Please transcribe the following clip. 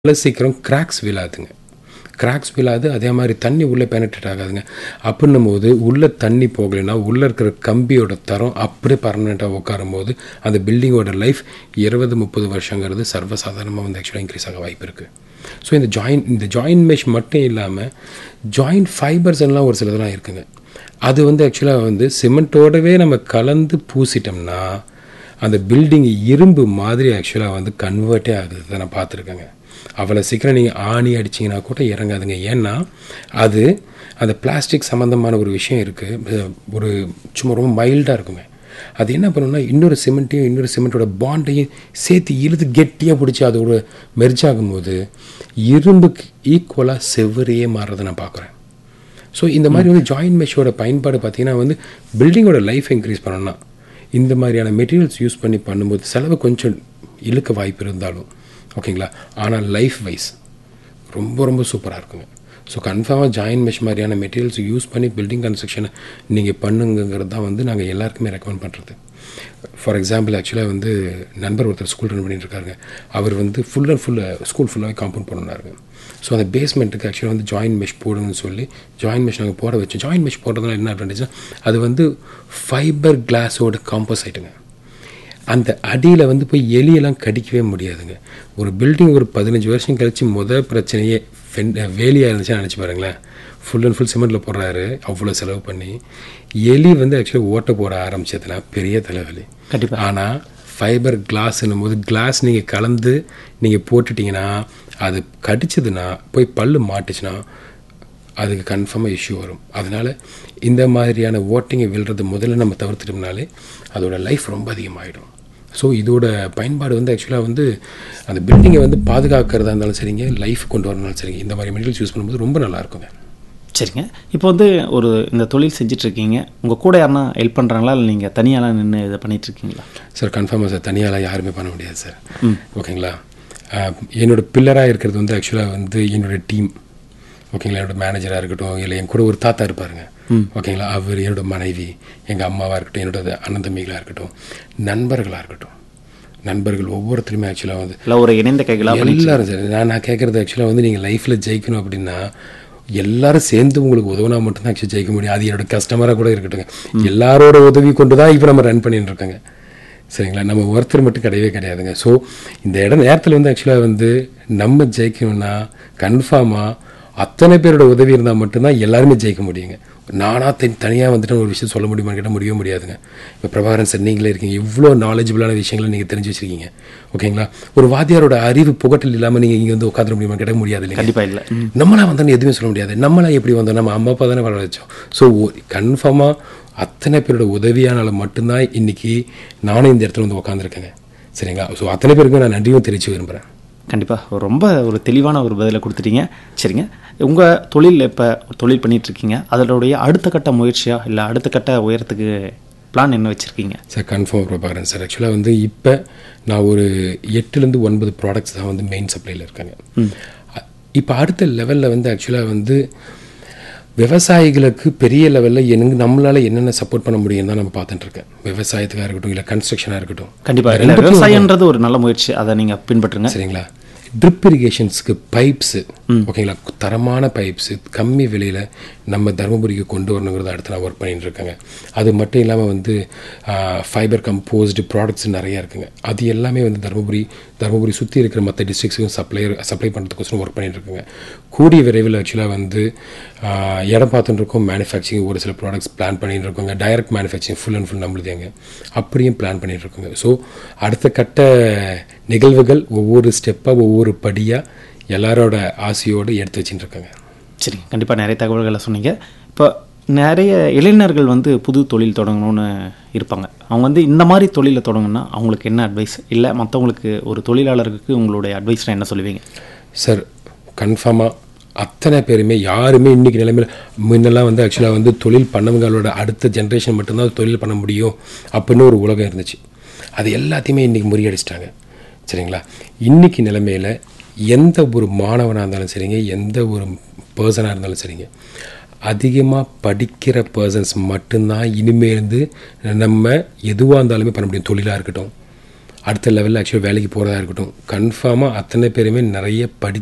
அவ்வளோ சீக்கிரம் கிராக்ஸ் விழாது. அதே மாதிரி தண்ணி உள்ளே பெனட்ரேட் ஆகாதுங்க. அப்படின்னும் போது உள்ளே தண்ணி போகலைன்னா உள்ளே இருக்கிற கம்பியோட தரம் அப்படியே பர்மனெண்ட்டாக உட்காரும் போது அந்த பில்டிங்கோட லைஃப் 20-30 வருஷங்கிறது சர்வசாதாரணமாக வந்து ஆக்சுவலாக இன்க்ரீஸ் ஆக வாய்ப்பு இருக்குது. ஸோ இந்த ஜாயின் மெஷ் மட்டும் இல்லாமல் ஜாயின் ஃபைபர்ஸ் எல்லாம் ஒரு சிலதெல்லாம் இருக்குங்க. அது வந்து ஆக்சுவலாக வந்து சிமெண்ட்டோடவே நம்ம கலந்து பூசிட்டோம்னா அந்த பில்டிங் இரும்பு மாதிரி ஆக்சுவலாக வந்து கன்வெர்ட்டே ஆகுது. நான் பார்த்துருக்கேங்க. அவ்வளோ சீக்கிரம் நீங்கள் ஆணி அடிச்சிங்கன்னா கூட இறங்காதுங்க. ஏன்னா அது அந்த பிளாஸ்டிக் சம்மந்தமான ஒரு விஷயம் இருக்குது. ஒரு சும்மா ரொம்ப மைல்டாக இருக்குங்க. அது என்ன பண்ணணும்னா இன்னொரு சிமெண்ட்டோட பாண்டையும் சேர்த்து இழுத்து கெட்டியாக பிடிச்சி அதோட மெர்ஜ் ஆகும்போது இரும்புக்கு ஈக்குவலாக செவ்வறையே மாறுறதை நான் பார்க்குறேன். ஸோ இந்த மாதிரி வந்து ஜாயின் மெஷோட பயன்பாடு பார்த்திங்கன்னா வந்து பில்டிங்கோட லைஃப் இன்க்ரீஸ் பண்ணணும்னா இந்த மாதிரியான மெட்டீரியல்ஸ் யூஸ் பண்ணி பண்ணும்போது செலவு கொஞ்சம் இழுக்க வாய்ப்பு இருந்தாலும் ஓகேங்களா, ஆனால் லைஃப் வைஸ் ரொம்ப ரொம்ப சூப்பராக இருக்குங்க. ஸோ கன்ஃபார்மாக ஜாயின் மெஷ் மாதிரியான மெட்டீரியல்ஸ் யூஸ் பண்ணி பில்டிங் கன்ஸ்ட்ரக்ஷனை நீங்கள் பண்ணுங்கிறது தான் வந்து நாங்கள் எல்லாருக்குமே ரெக்கமெண்ட் பண்ணுறது. ஃபார் எக்ஸாம்பிள் ஆக்சுவலாக வந்து நண்பர் ஒருத்தர் ஸ்கூல் ரன் பண்ணிட்டு இருக்காருங்க. அவர் வந்து ஃபுல் ஸ்கூல் ஃபுல்லாகவே காம்பவுண்ட் பண்ணாருங்க. ஸோ அந்த பேஸ்மெண்ட்டுக்கு ஆக்சுவலாக வந்து ஜாயின் மெஷ் போடுங்கன்னு சொல்லி ஜாயின் மெஷ் நாங்கள் போட வச்சோம். ஜாயின் மெஷ் போடுறதுனால என்ன அட்வான்டேஜ்னா அது வந்து ஃபைபர் கிளாஸோட காம்போசைட்டுங்க. அந்த அடியில் வந்து போய் எலியெல்லாம் கடிக்கவே முடியாதுங்க. ஒரு பில்டிங் ஒரு 15 வருஷம் கழித்து பிரச்சனையே வேலியாக இருந்துச்சுன்னு நினச்சி பாருங்களேன். ஃபுல் சிமெண்ட்டில் போடுறாரு, அவ்வளோ செலவு பண்ணி எலி வந்து ஆக்சுவலாக ஓட்ட போட ஆரம்பிச்சதுன்னா பெரிய தலைவலி. கண்டிப்பாக. ஆனால் ஃபைபர் கிளாஸ்ன்னும் போது கிளாஸ் நீங்கள் கலந்து நீங்கள் போட்டுட்டிங்கன்னா அது கடிச்சதுன்னா போய் பல் மாட்டுச்சுன்னா அதுக்கு கன்ஃபார்மாக இஷ்யூ வரும். அதனால் இந்த மாதிரியான ஓட்டிங்கை விழுறது முதல்ல நம்ம தவிர்த்துட்டோம்னாலே அதோட லைஃப் ரொம்ப அதிகமாகிடும். ஸோ இதோட பயன்பாடு வந்து ஆக்சுவலாக வந்து அந்த பில்டிங்கை வந்து பாதுகாக்கிறதா இருந்தாலும் சரிங்க, லைஃப் கொண்டு வரனாலும் சரிங்க, இந்த மாதிரி மெட்டீரியல்ஸ் யூஸ் பண்ணும்போது ரொம்ப நல்லாயிருக்குங்க. சரிங்க. இப்போ வந்து இந்த தொழில் செஞ்சிட்ருக்கீங்க, உங்கள் கூட யாருன்னா ஹெல்ப் பண்ணுறாங்களா இல்லை நீங்கள் தனியாலாம் நின்று இதை பண்ணிகிட்ருக்கீங்களா? சார் கன்ஃபார்மாக சார் தனியாலாம் யாருமே பண்ண முடியாது சார். ஓகேங்களா. என்னோடய பில்லராக இருக்கிறது வந்து ஆக்சுவலாக வந்து என்னோடய டீம். ஓகேங்களா. என்னோட மேனேஜராக இருக்கட்டும், இல்லை என் கூட ஒரு தாத்தா இருப்பாருங்க. ஓகேங்களா. அவர் என்னோட மனைவி, எங்கள் அம்மாவாக இருக்கட்டும், என்னோட அண்ணன் தம்பிகளாக இருக்கட்டும், நண்பர்களாக இருக்கட்டும், நண்பர்கள் ஒவ்வொருத்தருமே ஆக்சுவலாக வந்து ஒரு இணைந்த கைகளாக எல்லாரும் சார். நான் கேட்குறது ஆக்சுவலாக வந்து நீங்கள் லைஃப்பில் ஜெயிக்கணும் அப்படின்னா எல்லாரும் சேர்ந்து உங்களுக்கு உதவினா மட்டும்தான் ஆக்சுவலி ஜெயிக்க முடியும். அது என்னோட கஸ்டமராக கூட இருக்கட்டுங்க. எல்லாரோட உதவி கொண்டு தான் இப்போ நம்ம ரன் பண்ணிட்டு இருக்கோங்க. சரிங்களா. நம்ம ஒருத்தர் மட்டும் கிடையாதுங்க. ஸோ இந்த நேரத்தில் வந்து ஆக்சுவலாக வந்து நம்ம ஜெயிக்கணும்னா கன்ஃபார்மாக அத்தனை பேரோட உதவி இருந்தால் மட்டும்தான் எல்லாருமே ஜெயிக்க முடியுங்க. நானாக தனியாக வந்துட்டு ஒரு விஷயம் சொல்ல முடியுமான்னு கேட்டால் முடியாதுங்க. இப்போ பிரபாகரன் சார் நீங்களே இருக்கீங்க, இவ்வளோ நாலேஜபிளான விஷயங்களை நீங்கள் தெரிஞ்சு வச்சுருக்கீங்க. ஓகேங்களா. ஒரு வாத்தியாரோட அறிவு புகட்டல் இல்லாமல் நீங்கள் இங்கே வந்து உட்காந்துட முடியுமான்னு கேட்டால் முடியாது இல்லைங்க. கண்டிப்பாக இல்லை. நம்மளாக வந்தோன்னு எதுவுமே சொல்ல முடியாது. நம்மளாக எப்படி வந்தோம், நம்ம அம்மா அப்பா தானே வர வச்சோம். ஸோ கன்ஃபார்மாக அத்தனை பேரோட உதவியானால மட்டும்தான் இன்றைக்கி நானும் இந்த இடத்துல வந்து உட்காந்துருக்கேங்க. சரிங்களா. ஸோ அத்தனை பேருக்கும் நான் நன்றியும் தெரிவித்து விரும்புகிறேன். கண்டிப்பாக ரொம்ப ஒரு தெளிவான ஒரு பதிலை கொடுத்துட்டீங்க. சரிங்க. உங்கள் தொழில் இப்போ தொழில் பண்ணிகிட்ருக்கீங்க, அதனுடைய அடுத்த கட்ட முயற்சியாக இல்லை அடுத்த கட்ட உயரத்துக்கு பிளான் என்ன வச்சுருக்கீங்க? சார் கன்ஃபார்ம் பார்க்குறேன் சார். ஆக்சுவலாக வந்து இப்போ நான் ஒரு 8-9 ப்ராடக்ட்ஸ் தான் வந்து மெயின் சப்ளையில் இருக்காங்க. இப்போ அடுத்த லெவலில் வந்து ஆக்சுவலாக வந்து விவசாயிகளுக்கு பெரிய லெவலில் நம்மளால் என்னென்ன சப்போர்ட் பண்ண முடியும் தான் நம்ம பார்த்துட்டுருக்கேன். விவசாயத்துக்காக இருக்கட்டும், இல்லை கன்ஸ்ட்ரக்ஷனாக இருக்கட்டும். கண்டிப்பாக விவசாயன்றது ஒரு நல்ல முயற்சி, அதை நீங்கள் பின்பற்றுங்க. சரிங்களா. ட்ரிப் இரிகேஷன்ஸ்க்கு பைப்ஸு ஓகேங்களா, தரமான பைப்ஸு கம்மி விலையில் நம்ம தருமபுரிக்கு கொண்டு வரணுங்கிறத அடுத்து நான் ஒர்க் பண்ணிட்டு இருக்கேங்க. அது மட்டும் இல்லாமல் வந்து ஃபைபர் கம்போஸ்டு ப்ராடக்ட்ஸ் நிறையா இருக்குங்க. அது எல்லாமே வந்து தருமபுரி சுற்றி இருக்கிற மற்ற டிஸ்ட்ரிக்ஸுக்கும் சப்ளை பண்ணுறதுக்கோசரம் ஒர்க் பண்ணிட்டு இருக்குங்க. கூடிய விரைவில் ஆக்சுவலாக வந்து இடம் பார்த்துட்டு இருக்கோம். மேனுஃபேக்சரிங் ஒரு சில ப்ராடக்ட்ஸ் பிளான் பண்ணிட்டு இருக்கோங்க. Direct manufacturing full and full நம்மளுதேங்க. அப்படியும் பிளான் பண்ணிட்டு இருக்கோங்க. ஸோ அடுத்த கட்ட நிகழ்வுகள் ஒவ்வொரு ஸ்டெப்பாக ஒவ்வொரு படியாக எல்லாரோட ஆசையோடு எடுத்து வச்சுட்டு இருக்காங்க. சரி, கண்டிப்பாக நிறைய தகவல்களை சொன்னீங்க. இப்போ நிறைய இளைஞர்கள் வந்து புது தொழில் தொடங்கணும்னு இருப்பாங்க. அவங்க வந்து இந்த மாதிரி தொழிலை தொடங்கணும்னா அவங்களுக்கு என்ன அட்வைஸ், இல்லை மற்றவங்களுக்கு ஒரு தொழிலாளருக்கு உங்களுடைய அட்வைஸ்னால் என்ன சொல்லுவீங்க? சார் கன்ஃபார்மாக அத்தனை பேருமே யாருமே இன்றைக்கி நிலைமையில் முன்னெல்லாம் வந்து ஆக்சுவலாக வந்து தொழில் பண்ணவங்களோட அடுத்த ஜென்ரேஷன் மட்டும்தான் தொழில் பண்ண முடியும் அப்படின்னு ஒரு உலகம் இருந்துச்சு. அது எல்லாத்தையுமே இன்றைக்கி முறியடிச்சிட்டாங்க. சரிங்களா. இன்றைக்கி நிலைமையில் எந்த ஒரு மாணவனாக இருந்தாலும் சரிங்க, எந்த ஒரு பர்சனாக இருந்தாலும் சரிங்க, அதிகமாக படிக்கிற பர்சன்ஸ் மட்டும்தான் இனிமேல் நம்ம எதுவாக இருந்தாலுமே பண்ண முடியும். தொழிலாக இருக்கட்டும், அடுத்த லெவலில் ஆக்சுவலி வேலைக்கு போகிறதா இருக்கட்டும், கன்ஃபார்மாக அத்தனை பேருமே நிறைய